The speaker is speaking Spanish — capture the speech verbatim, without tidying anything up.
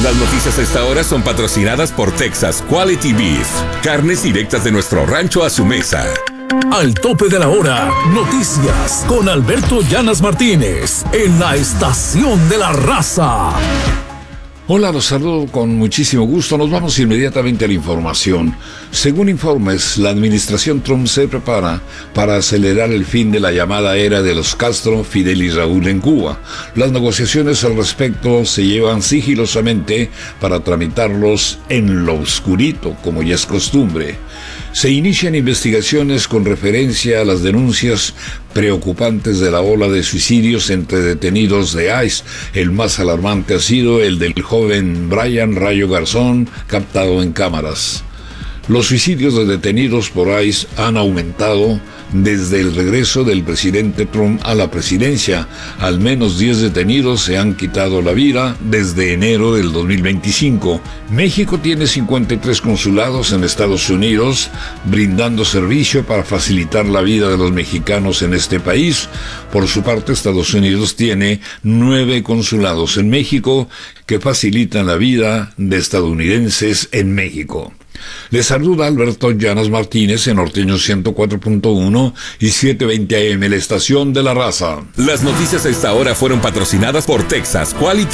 Las noticias a esta hora son patrocinadas por Texas Quality Beef. Carnes directas de nuestro rancho a su mesa. Al tope de la hora, noticias con Alberto Llanas Martínez en la Estación de la Raza. Hola, los saludo con muchísimo gusto. Nos vamos inmediatamente a la información. Según informes, la administración Trump se prepara para acelerar el fin de la llamada era de los Castro, Fidel y Raúl en Cuba. Las negociaciones al respecto se llevan sigilosamente para tramitarlos en lo oscurito, como ya es costumbre. Se inician investigaciones con referencia a las denuncias preocupantes de la ola de suicidios entre detenidos de ICE. El más alarmante ha sido el del joven Brian Rayo Garzón, captado en cámaras. Los suicidios de detenidos por ICE han aumentado desde el regreso del presidente Trump a la presidencia. Al menos diez detenidos se han quitado la vida desde enero del dos mil veinticinco. México tiene cincuenta y tres consulados en Estados Unidos, brindando servicio para facilitar la vida de los mexicanos en este país. Por su parte, Estados Unidos tiene nueve consulados en México que facilitan la vida de estadounidenses en México. Les saluda Alberto Llanas Martínez en Norteño ciento cuatro punto uno y setecientos veinte A M, la Estación de la Raza. Las noticias a esta hora fueron patrocinadas por Texas Quality